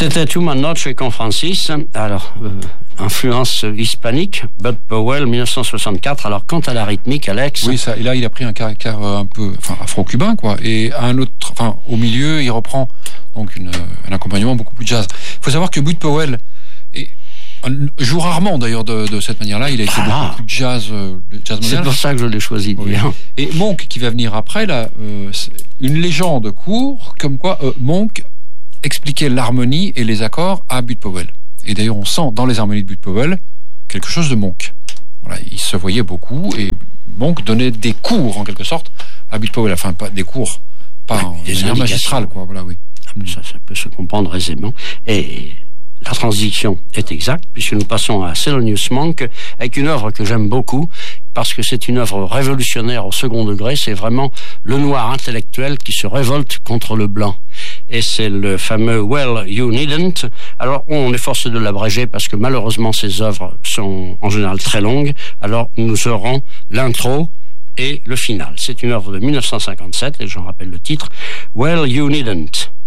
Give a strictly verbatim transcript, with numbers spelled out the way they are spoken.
C'était Una Noche con Francis. Alors, euh, influence hispanique, Bud Powell, dix-neuf cent soixante-quatre. Alors, quant à la rythmique, Alex. Oui, ça, et là, il a pris un caractère un peu, enfin, afro-cubain, quoi. Et un autre, enfin, au milieu, il reprend donc une, un accompagnement beaucoup plus jazz. Il faut savoir que Bud Powell est, joue rarement d'ailleurs de, de cette manière-là. Il a été ah, beaucoup plus jazz, euh, jazz moderne. C'est pour ça que je l'ai choisi. Oui. Et Monk, qui va venir après, là, euh, une légende court, comme quoi euh, Monk expliquait l'harmonie et les accords à Bud Powell. Et d'ailleurs, on sent dans les harmonies de Bud Powell quelque chose de Monk. Voilà, il se voyait beaucoup et Monk donnait des cours en quelque sorte à Bud Powell. Enfin, pas des cours, pas oui, des manière magistrale, quoi. Voilà, oui. Ça, ça peut se comprendre aisément. Et la transition est exacte, puisque nous passons à Thelonious Monk, avec une œuvre que j'aime beaucoup, parce que c'est une œuvre révolutionnaire au second degré. C'est vraiment le noir intellectuel qui se révolte contre le blanc. Et c'est le fameux Well, You Needn't. Alors, on est forcé de l'abréger parce que malheureusement, ces œuvres sont en général très longues. Alors, nous aurons l'intro et le final. C'est une œuvre de dix-neuf cent cinquante-sept, et j'en rappelle le titre, Well, You Needn't.